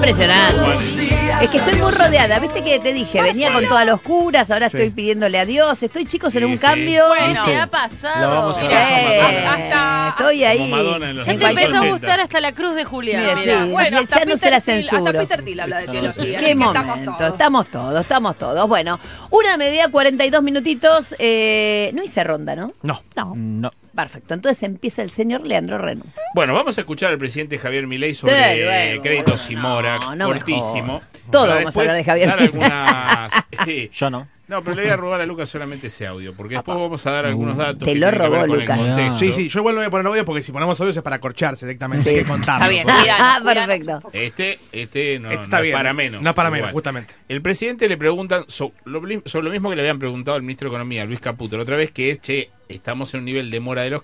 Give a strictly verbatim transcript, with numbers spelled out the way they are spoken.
impresionante. Es que estoy muy rodeada. Viste que te dije, venía con todas las curas, ahora estoy pidiéndole a Dios. Estoy, chicos, en Sí, un sí. cambio. Bueno, ¿Viste? ¿qué ha pasado? La vamos a Mirá, ver. Eh, hasta- estoy Como ahí. Madonna en los Ya En te años empezó a ochenta. gustar hasta la cruz de Julián. Mira, mirá. sí. Bueno, ya hasta no se Peter la Thiel- censuro. Hasta Peter Thiel habla de teología. Qué Estamos momento, todos. estamos todos, estamos todos. Bueno, una media, cuarenta y dos minutitos. Eh, no hice ronda, ¿no? No. No. No. Perfecto, entonces empieza el señor Leandro Renu. Bueno, vamos a escuchar al presidente Javier Milei sobre De nuevo, créditos y no, mora, no me cortísimo. jodas. Todo Para vamos a hablar de después Javier dar Milei. algunas, sí. Yo no. No, pero le voy a robar a Lucas solamente ese audio, porque después vamos a dar algunos datos. Te que lo tienen que ver robó, con Lucas. el contexto. Sí, sí, yo igual no voy a poner audio porque si ponemos audio es para corcharse directamente, hay que contarlo. Está bien, Porque- cuidanos, Ah, cuidanos perfecto. un poco. Este, este no, Está no bien. es para menos. No es para menos, igual. justamente. El presidente le preguntan so- lo, sobre lo mismo que le habían preguntado al ministro de Economía, Luis Caputo, la otra vez, que es, che, estamos en un nivel de mora de los